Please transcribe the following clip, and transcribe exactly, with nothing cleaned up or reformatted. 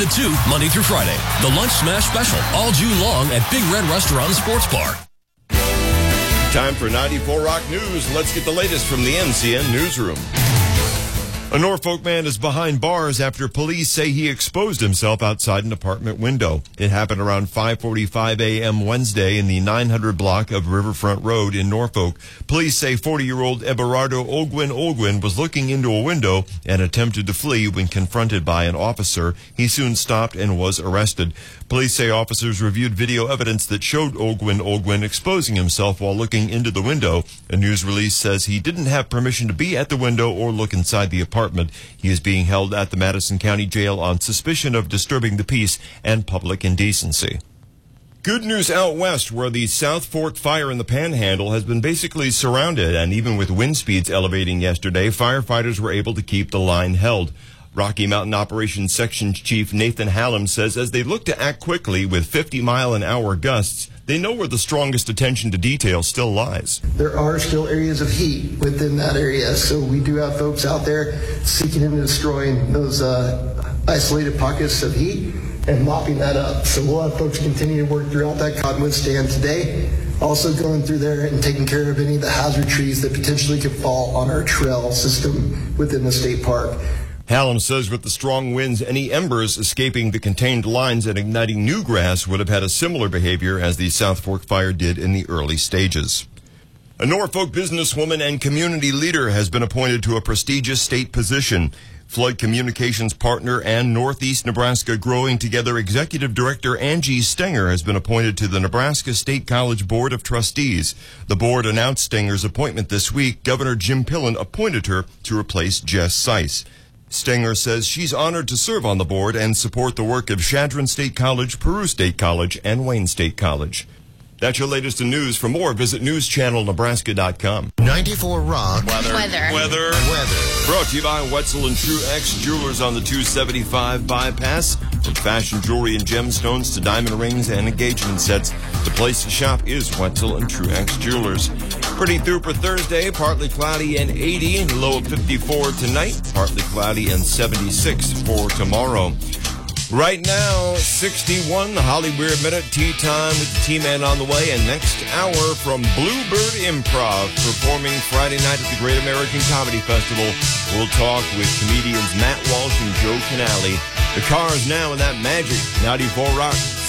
to two, Monday through Friday. The Lunch Smash Special, all June long at Big Red Restaurant and Sports Bar. Time for ninety-four Rock News. Let's get the latest from the N C N Newsroom. A Norfolk man is behind bars after police say he exposed himself outside an apartment window. It happened around five forty-five a.m. Wednesday in the nine hundred block of Riverfront Road in Norfolk. Police say forty-year-old Eberardo Ogwin Ogwin was looking into a window and attempted to flee when confronted by an officer. He soon stopped and was arrested. Police say officers reviewed video evidence that showed Ogwin Ogwin exposing himself while looking into the window. A news release says he didn't have permission to be at the window or look inside the apartment. He is being held at the Madison County Jail on suspicion of disturbing the peace and public indecency. Good news out west, where the South Fork fire in the Panhandle has been basically surrounded, and even with wind speeds elevating yesterday, firefighters were able to keep the line held. Rocky Mountain Operations Section Chief Nathan Hallam says as they look to act quickly with fifty mile an hour gusts, they know where the strongest attention to detail still lies. There are still areas of heat within that area, so we do have folks out there seeking and destroying those uh, isolated pockets of heat and mopping that up. So we'll have folks continue to work throughout that cottonwood stand today, also going through there and taking care of any of the hazard trees that potentially could fall on our trail system within the state park. Hallam says with the strong winds, any embers escaping the contained lines and igniting new grass would have had a similar behavior as the South Fork fire did in the early stages. A Norfolk businesswoman and community leader has been appointed to a prestigious state position. Flood Communications partner and Northeast Nebraska Growing Together Executive Director Angie Stenger has been appointed to the Nebraska State College Board of Trustees. The board announced Stenger's appointment this week. Governor Jim Pillen appointed her to replace Jess Seiss. Stenger says she's honored to serve on the board and support the work of Chadron State College, Peru State College, and Wayne State College. That's your latest in news. For more, visit news channel nebraska dot com. ninety-four Rock. Weather. Weather. Weather. Weather. Brought to you by Wetzel and Truex Jewelers on the two seventy-five bypass. From fashion jewelry and gemstones to diamond rings and engagement sets, the place to shop is Wetzel and Truex Jewelers. Pretty through for Thursday, partly cloudy and eighty, low of fifty-four tonight, partly cloudy and seventy-six for tomorrow. Right now, sixty-one, the Hollywood Minute, tea time with the T-Man on the way, and next hour from Bluebird Improv, performing Friday night at the Great American Comedy Festival. We'll talk with comedians Matt Walsh and Joe Canale. The car is now in that magic ninety-four Rock.